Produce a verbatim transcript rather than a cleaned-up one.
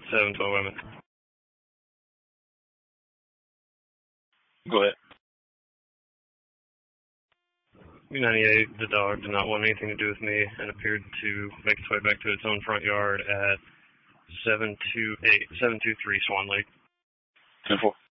seven twelve women. Go ahead. B ninety-eight, the dog did not want anything to do with me and appeared to make its way back to its own front yard at seven two eight, seven two three Swan Lake. ten four.